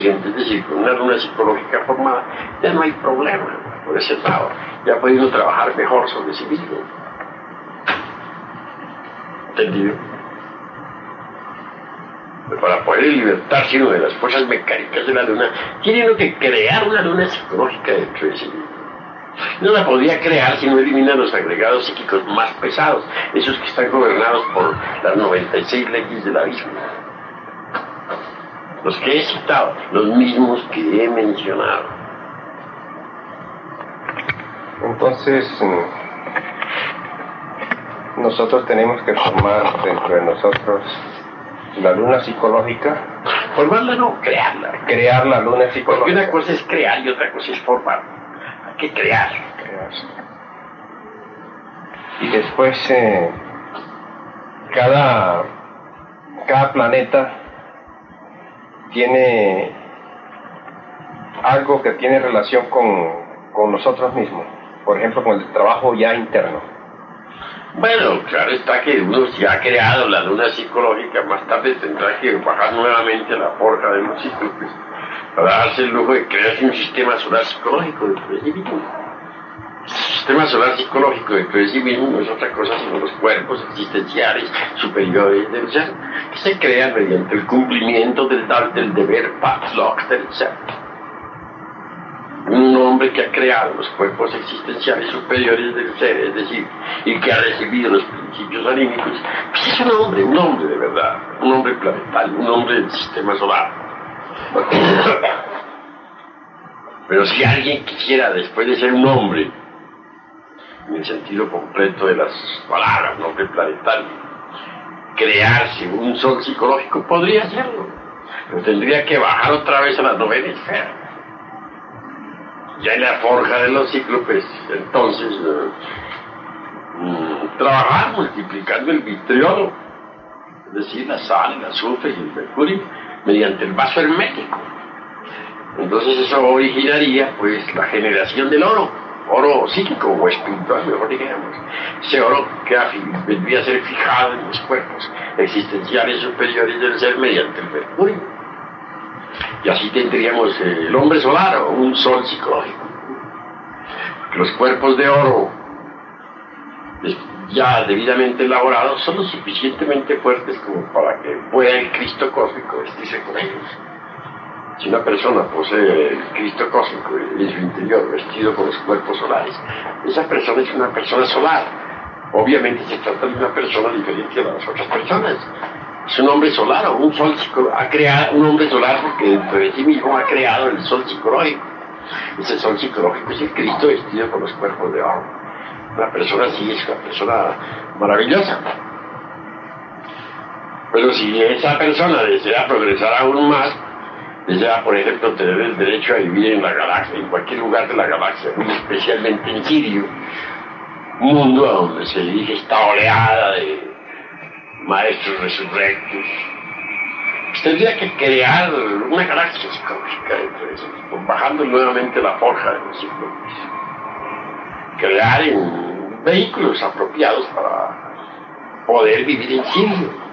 Es decir, con una luna psicológica formada, ya no hay problema por ese lado. Ya puede uno trabajar mejor sobre sí mismo. ¿Entendido? Pero para poder libertarse uno de las fuerzas mecánicas de la luna, tiene uno que crear una luna psicológica dentro de sí mismo. No la podría crear si no elimina los agregados psíquicos más pesados, esos que están gobernados por las 96 leyes del abismo. Los que he citado, los mismos que he mencionado. Entonces, nosotros tenemos que formar dentro de nosotros la luna psicológica. Formarla no, crearla. Crear la luna psicológica. Porque una cosa es crear y otra cosa es formar. Hay que crear. Y después, cada planeta tiene algo que tiene relación con nosotros mismos, por ejemplo con el trabajo ya interno. Bueno, claro está que uno si ha creado la luna psicológica, más tarde tendrá que bajar nuevamente a la forja de los cíclopes para darse el lujo de crearse un sistema solar psicológico dentro de sí mismo. El sistema solar psicológico dentro de sí mismo no es otra cosa sino los cuerpos existenciales superiores del ser, que se crean mediante el cumplimiento del deber Patlok del ser. Un hombre que ha creado los cuerpos existenciales superiores del ser, es decir, y que ha recibido los principios anímicos, pues es un hombre de verdad, un hombre planetario, un hombre del sistema solar. Pero si alguien quisiera, después de ser un hombre, en el sentido completo de las palabras, un hombre planetario, crearse un sol psicológico, podría hacerlo, pero tendría que bajar otra vez a la novena esfera. Ya en la forja de los cíclopes, entonces, trabajar multiplicando el vitriolo, es decir, la sal, el azufre y el mercurio, mediante el vaso hermético. Entonces eso originaría, pues, la generación del oro psíquico o espiritual, mejor digamos. Ese oro que vendría a ser fijado en los cuerpos existenciales superiores del ser mediante el mercurio. Y así tendríamos el hombre solar o un sol psicológico. Los cuerpos de oro, ya debidamente elaborados, son lo suficientemente fuertes como para que pueda el Cristo cósmico vestirse con ellos. Si una persona posee el Cristo cósmico en su interior vestido con los cuerpos solares, esa persona es una persona solar. Obviamente se trata de una persona diferente a las otras personas. Es un hombre solar o un sol psicológico. Ha creado un hombre solar porque dentro de sí mismo ha creado el sol psicológico. Ese sol psicológico es el Cristo vestido con los cuerpos de oro. Una persona así es una persona maravillosa. Pero si esa persona desea progresar aún más, desea, por ejemplo, tener el derecho a vivir en la galaxia, en cualquier lugar de la galaxia, muy especialmente en Sirio, un mundo a donde se dirige esta oleada de maestros resurrectos, pues tendría que crear una galaxia psicológica dentro de eso, bajando nuevamente la forja de los cíclopes. Crear vehículos apropiados para poder vivir en Sirio.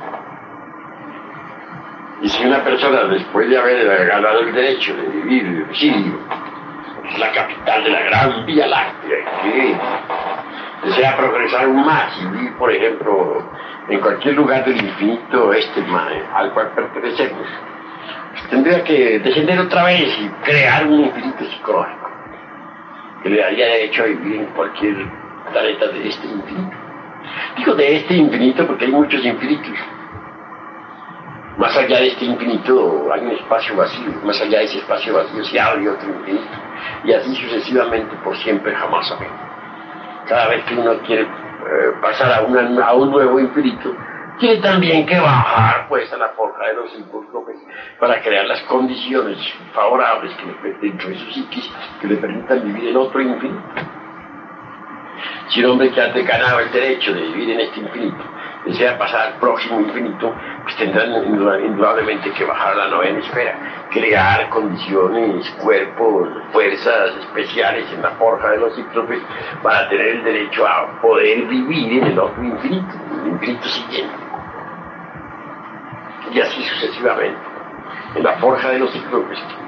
Y si una persona, después de haber ganado el derecho de vivir en Sirio, que es la capital de la gran Vía Láctea, que desea progresar aún más y vivir, por ejemplo, en cualquier lugar del infinito al cual pertenecemos, pues tendría que descender otra vez y crear un infinito psicológico que le daría derecho a vivir en cualquier planeta de este infinito. Digo de este infinito porque hay muchos infinitos. Más allá de este infinito hay un espacio vacío, más allá de ese espacio vacío se abre otro infinito, y así sucesivamente por siempre, jamás amén. Cada vez que uno quiere pasar a un nuevo infinito, tiene también que bajar pues a la forja de los cíclopes para crear las condiciones favorables que dentro de su psiquis que le permitan vivir en otro infinito. Si un hombre que ha ganado el derecho de vivir en este infinito desea pasar al próximo infinito, pues tendrán indudablemente que bajar a la novena esfera, crear condiciones, cuerpos, fuerzas especiales en la forja de los cíclopes para tener el derecho a poder vivir en el otro infinito, el infinito siguiente. Y así sucesivamente. en la forja de los ciclones.